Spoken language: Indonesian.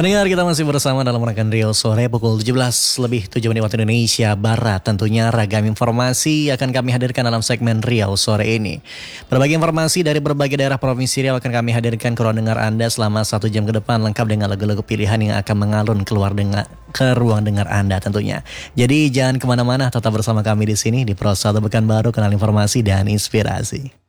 Pendengar, kita masih bersama dalam rangkaian Riau Sore pukul 17:07 waktu Indonesia Barat. Tentunya ragam informasi akan kami hadirkan dalam segmen Riau Sore ini. Berbagai informasi dari berbagai daerah Provinsi Riau akan kami hadirkan ke ruang dengar Anda selama 1 jam ke depan, lengkap dengan lagu-lagu pilihan yang akan mengalun keluar ke ruang dengar Anda tentunya. Jadi jangan kemana-mana, tetap bersama kami di sini di Pro 1 Pekanbaru, kenal informasi dan inspirasi.